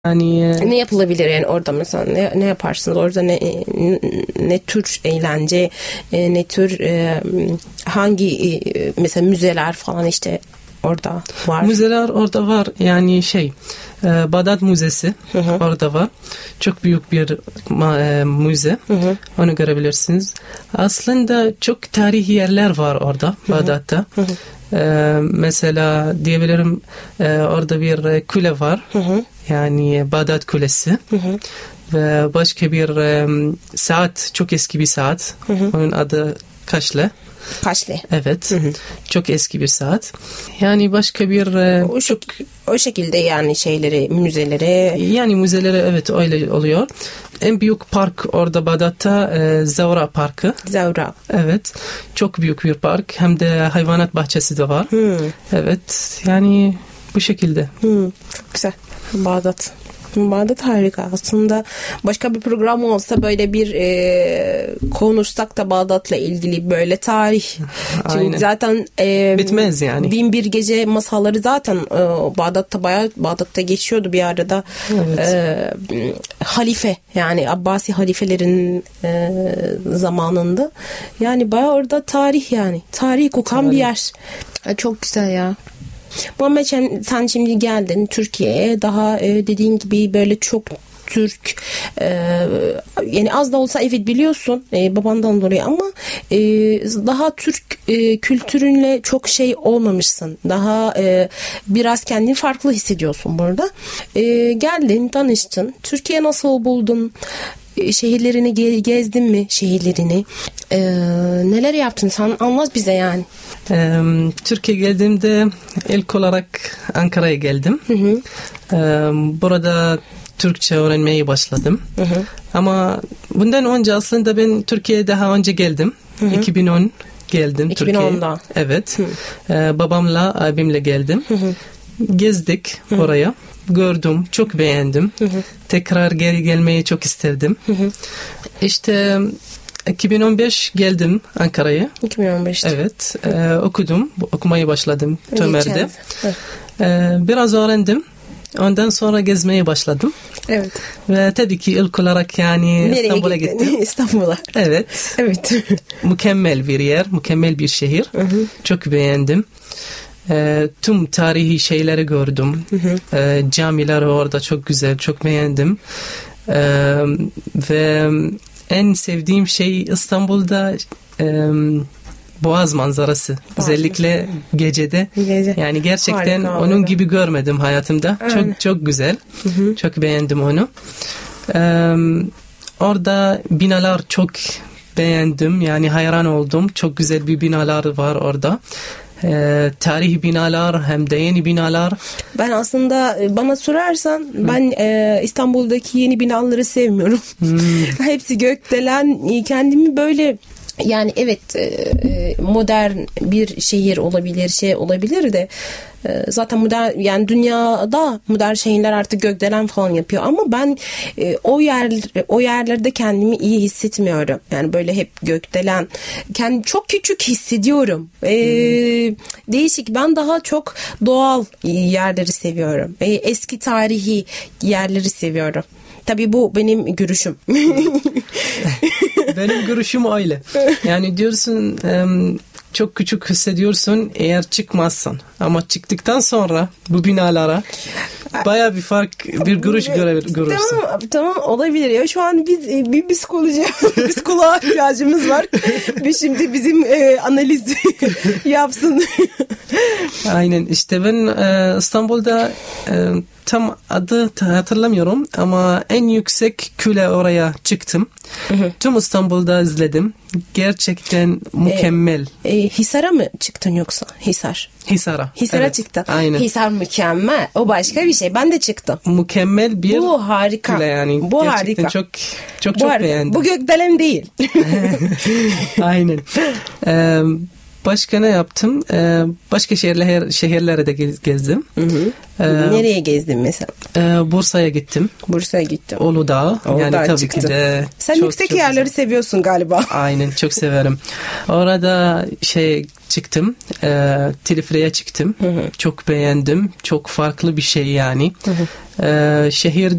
Yani ne yapılabilir yani orada mesela ne yaparsınız orada, ne tür eğlence, ne tür hangi mesela müzeler falan işte orada var. Müzeler orada var yani Bağdat Müzesi orada var. Çok büyük bir müze. Onu görebilirsiniz. Aslında çok tarihi yerler var orada Bağdat'ta. Mesela diyebilirim orada bir kule var. Yani Bağdat Kulesi. Ve başka bir saat, çok eski bir saat. Onun adı Kaşle. Evet. Çok eski bir saat. Yani başka bir o şekilde yani müzelere. Yani müzelere evet öyle oluyor. En büyük park orada Bağdat'ta Zavra Parkı. Zavra. Evet. Çok büyük bir park. Hem de hayvanat bahçesi de var. Evet. Yani bu şekilde. Çok güzel. Bağdat harika. Aslında başka bir program olsa böyle bir konuşsak da Bağdat'la ilgili böyle tarih. Çünkü zaten bitmez yani. Binbir Gece masalları zaten Bağdat'ta geçiyordu bir arada. Evet. Halife yani Abbasi halifelerin zamanında. Yani bayağı orada tarih yani. Tarih kokan bir yer. Çok güzel ya. Muhammed, sen şimdi geldin Türkiye'ye, daha dediğin gibi böyle çok Türk yani az da olsa evet biliyorsun babandan dolayı ama daha Türk kültürünle çok olmamışsın. Daha biraz kendini farklı hissediyorsun burada. Geldin, tanıştın. Türkiye nasıl buldun? Şehirlerini gezdin mi? Neler yaptın? Sen anlat bize yani. Türkiye geldiğimde ilk olarak Ankara'ya geldim. Burada Türkçe öğrenmeye başladım. Ama bundan önce aslında ben Türkiye'ye daha önce geldim. 2010 geldim Türkiye'ye. 2010'da. Evet. Babamla, abimle geldim. Gezdik oraya. Gördüm, çok beğendim. Tekrar geri gelmeyi çok isterdim. İşte 2015 geldim Ankara'ya. 2015'te. Evet. Okumaya başladım Tömer'de. Biraz öğrendim. Ondan sonra gezmeye başladım. Evet. Ve tabii ki ilk olarak yani İstanbul'a gittim. İstanbul'a. Evet. Evet. Mükemmel bir yer, mükemmel bir şehir. Çok beğendim. Tüm tarihi şeyleri gördüm. Camiler orada çok güzel, çok beğendim. Ve en sevdiğim şey İstanbul'da Boğaz manzarası. Özellikle gecede. Yani gerçekten harika, onun gibi görmedim hayatımda. Evet. Çok güzel. Çok beğendim onu. Orada binalar çok beğendim. Yani hayran oldum. Çok güzel bir binalar var orada. Tarihi binalar hem de yeni binalar. Ben aslında bana sorarsan ben İstanbul'daki yeni binaları sevmiyorum. Hepsi gökdelen, kendimi böyle yani evet modern bir şehir olabilir de zaten modern yani dünyada modern şehirler artık gökdelen falan yapıyor ama ben o yerlerde kendimi iyi hissetmiyorum. Yani böyle hep gökdelen, kendimi çok küçük hissediyorum. Değişik. Ben daha çok doğal yerleri seviyorum. Eski tarihi yerleri seviyorum. Tabii bu benim görüşüm. Benim görüşüm öyle. Yani diyorsun çok küçük hissediyorsun eğer çıkmazsan. Ama çıktıktan sonra bu binalara baya bir fark, bir görüş görürsün. Tamam olabilir ya. Şu an biz bir psikoloğa ihtiyacımız var. Şimdi bizim analiz yapsın. Aynen. İşte ben İstanbul'da tam adı hatırlamıyorum ama en yüksek kule oraya çıktım. Tüm İstanbul'da izledim. Gerçekten mükemmel. Hisar'a mı çıktın yoksa? Hisar'a evet, çıktın. Aynen. Hisar mükemmel. O başka bir şey. Ben de çıktım. Mükemmel bir bu harika. Kule yani. Bu gerçekten harika. Çok beğendim. Bu gökdelen değil. Aynen. Başka ne yaptım? Başka şehirlere de gezdim. Nereye gezdin mesela? Bursa'ya gittim. Uludağ. Yani tabii çıktın. ki de. Sen yüksek yerleri seviyorsun galiba. Aynen, çok severim. Orada çıktım. Teleferiğe çıktım. Çok beğendim. Çok farklı bir şey yani. Şehir